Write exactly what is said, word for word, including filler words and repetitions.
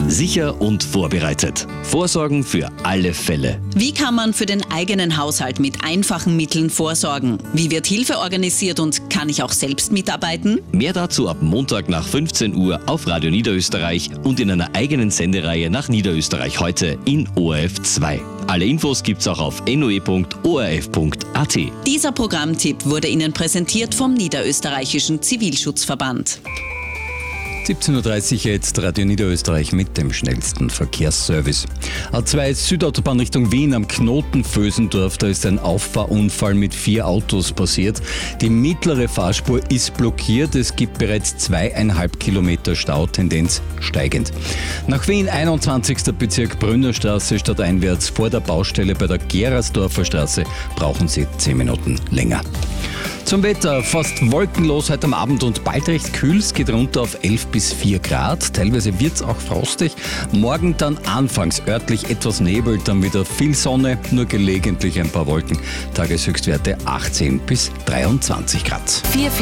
Sicher und vorbereitet. Vorsorgen für alle Fälle. Wie kann man für den eigenen Haushalt mit einfachen Mitteln vorsorgen? Wie wird Hilfe organisiert und kann ich auch selbst mitarbeiten? Mehr dazu ab Montag nach fünfzehn Uhr auf Radio Niederösterreich und in einer eigenen Sendereihe nach Niederösterreich heute in O R F zwei. Alle Infos gibt's auch auf n o e punkt o r f punkt a t. Dieser Programmtipp wurde Ihnen präsentiert vom Niederösterreichischen Zivilschutzverband. siebzehn Uhr dreißig jetzt Radio Niederösterreich mit dem schnellsten Verkehrsservice. A zwei Südautobahn Richtung Wien am Knoten Vösendorf, da ist ein Auffahrunfall mit vier Autos passiert. Die mittlere Fahrspur ist blockiert, es gibt bereits zweieinhalb Kilometer Stau, Tendenz steigend. Nach Wien einundzwanzigster Bezirk Brünnerstraße stadteinwärts vor der Baustelle bei der Gerasdorfer Straße brauchen Sie zehn Minuten länger. Zum Wetter, fast wolkenlos heute am Abend und bald recht kühl. Es geht runter auf elf bis vier Grad. Teilweise wird es auch frostig. Morgen dann anfangs örtlich etwas Nebel, dann wieder viel Sonne, nur gelegentlich ein paar Wolken. Tageshöchstwerte achtzehn bis dreiundzwanzig Grad.